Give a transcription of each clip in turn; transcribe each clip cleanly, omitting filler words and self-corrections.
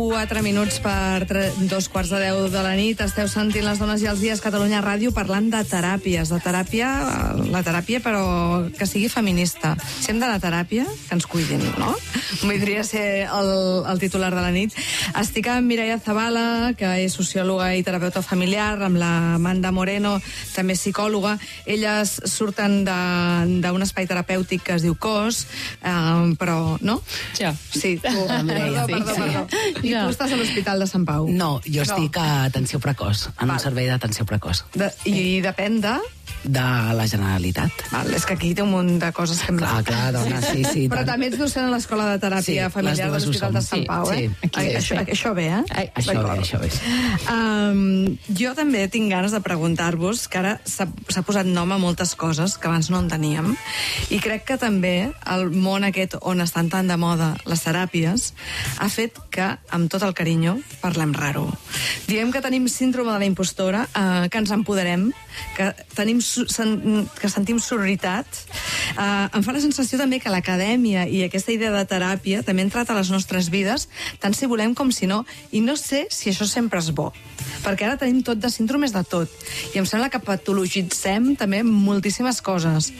4 minuts per 2:15 de la nit. Esteu sentint Les Dones i els Dies, Catalunya Ràdio, parlant de teràpies. De teràpia, la teràpia, però que sigui feminista. Si hem d'anar a teràpia, que ens cuidin, no? Podria ser el titular de la nit. Estic amb Mireia Zabala, que és sociòloga i terapeuta familiar, amb la Amanda Moreno, també psicòloga. Elles surten d'un espai terapèutic que es diu COS, però, no? Jo. Sí, tu. Perdó. I tu estàs a l'Hospital de Sant Pau. No, jo estic a atenció precoç, en un servei d'atenció precoç. I depèn de la Generalitat. És que aquí té un munt de coses que... Clar, dona, sí. Però també ets docent a l'Escola de Teràpia Familiar de l'Hospital de Sant Pau, eh? Això ve, eh? Això ve. Jo també tinc ganes de preguntar-vos, que ara s'ha posat nom a moltes coses que abans no en teníem, i crec que també el món aquest on estan tan de moda les teràpies ha fet que, amb tot el carinyo, parlem raro. Diem que tenim síndrome de la impostora, que ens empoderem, que sentim sororitat. Em fa la sensació també que l'acadèmia i aquesta idea de teràpia també ha entrat a les nostres vides, tant si volem com si no, i no sé si això sempre és bo, perquè ara tenim tot de síndromes de tot, i em sembla que patologitzem també moltíssimes coses.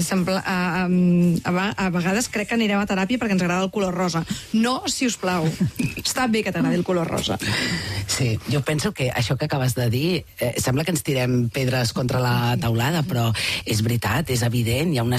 A vegades crec que anirem a teràpia perquè ens agrada el color rosa. No, si us plau. Està bé que t'agradi el color rosa. Sí, jo penso que això que acabes de dir, sembla que ens tirem pedres contra la taulada, però és veritat, és evident, hi ha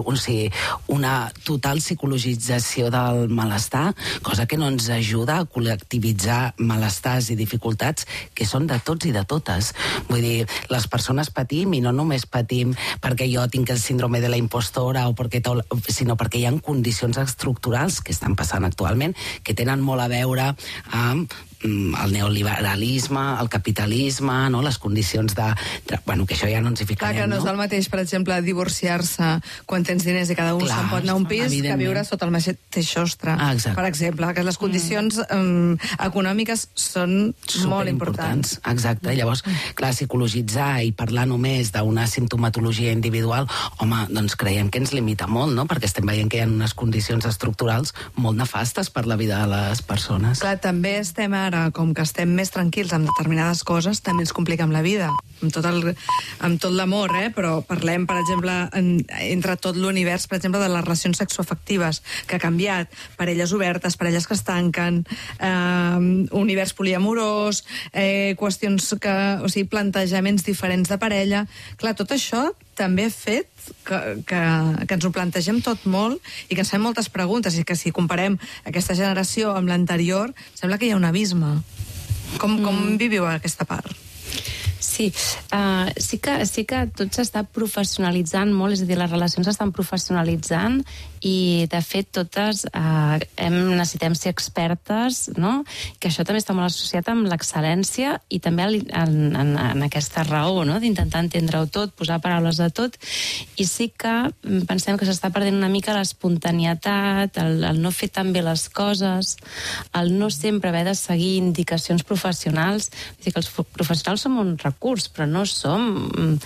una total psicologització del malestar, cosa que no ens ajuda a col·lectivitzar malestars i dificultats que són de tots i de totes. Vull dir, les persones patim, i no només patim perquè jo tinc el síndrome de la impostora, sinó perquè hi ha condicions estructurals que estan passant actualment que tenen molt a veure amb el neoliberalisme, el capitalisme, no? Les condicions bueno, que això ja no ens hi ficarem, que no és el mateix, per exemple, divorciar-se quan tens diners i cada un se'n pot anar a un pis que viure sota el mateix sostre. Per exemple, que les condicions econòmiques són molt importants. Exacte. Llavors, clar, psicologitzar i parlar només d'una simptomatologia individual, home, doncs creiem que ens limita molt, no? Perquè estem veient que hi ha unes condicions estructurals molt nefastes per la vida de les persones. Clar, també estem ara, com que estem més tranquils amb determinades coses, també ens compliquem la vida, amb tot l'amor, però parlem, per exemple, entre tot l'univers, per exemple, de les relacions sexoafectives, que ha canviat, parelles obertes, parelles que es tanquen, univers poliamorós, qüestions plantejaments diferents de parella. Clar, tot això també ha fet que ens ho plantegem tot molt i que ens fem moltes preguntes, i que si comparem aquesta generació amb l'anterior, sembla que hi ha un abisme. Com viviu aquesta part? Sí, sí que tot s'està professionalitzant molt, és a dir, les relacions s'estan professionalitzant i, de fet, totes necessitem ser expertes, no? Que això també està molt associat amb l'excel·lència i també en aquesta raó, no? D'intentar entendre-ho tot, posar paraules a tot, i sí que pensem que s'està perdent una mica l'espontaneïtat, el no fer tan bé les coses, el no sempre haver de seguir indicacions professionals. És dir, que els professionals som un recurs, però no som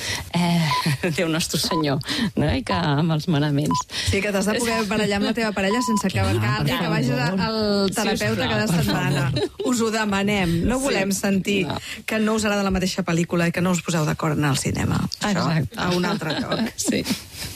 Déu nostre senyor, no? I que amb els manaments. Sí, que t'has de poder barallar amb la teva parella sense que vagis al terapeuta cada setmana. Us ho demanem. No volem sentir que no us agrada la mateixa pel·lícula i que no us poseu d'acord en el cinema. Això, a un altre lloc. Sí.